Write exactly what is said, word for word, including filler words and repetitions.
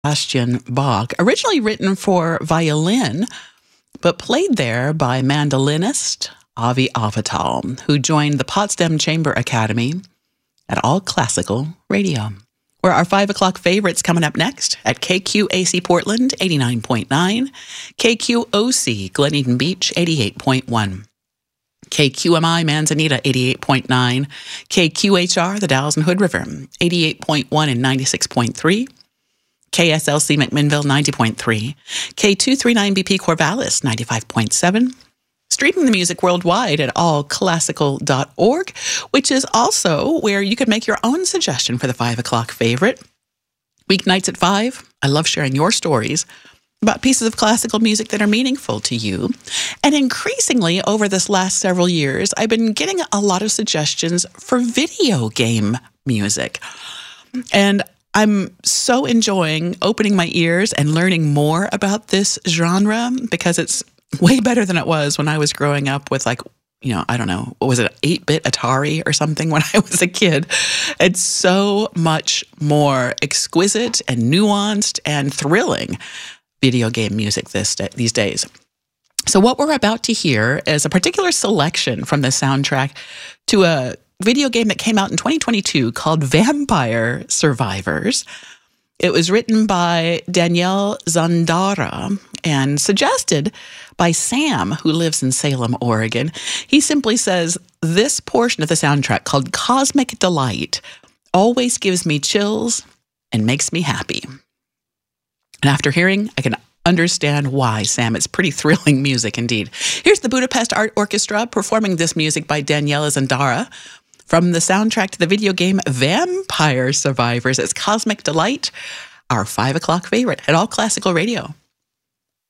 Sebastian Bach, originally written for violin, but played there by mandolinist Avi Avital, who joined the Potsdam Chamber Academy at All Classical Radio. Where our five o'clock favorites coming up next at K Q A C Portland, eighty-nine point nine, K Q O C Glen Eden Beach, eighty-eight point one, K Q M I Manzanita, eighty-eight point nine, K Q H R the Dalles and Hood River, eighty-eight point one and ninety-six point three, K S L C McMinnville, ninety point three, K two thirty-nine B P Corvallis, ninety-five point seven, streaming the music worldwide at all classical dot org, which is also where you can make your own suggestion for the five o'clock favorite. Weeknights at five, I love sharing your stories about pieces of classical music that are meaningful to you. And increasingly, over this last several years, I've been getting a lot of suggestions for video game music. And I'm so enjoying opening my ears and learning more about this genre because it's way better than it was when I was growing up with, like, you know, I don't know, what was it, eight-bit Atari or something when I was a kid. It's so much more exquisite and nuanced and thrilling video game music this these days. So what we're about to hear is a particular selection from the soundtrack to a video game that came out in twenty twenty-two called Vampire Survivors. It was written by Danielle Zandara and suggested by Sam, who lives in Salem, Oregon. He simply says, this portion of the soundtrack called Cosmic Delight always gives me chills and makes me happy. And after hearing, I can understand why, Sam. It's pretty thrilling music indeed. Here's the Budapest Art Orchestra performing this music by Danielle Zandara from the soundtrack to the video game Vampire Survivors. It's Cosmic Delight, our five o'clock favorite at All Classical Radio.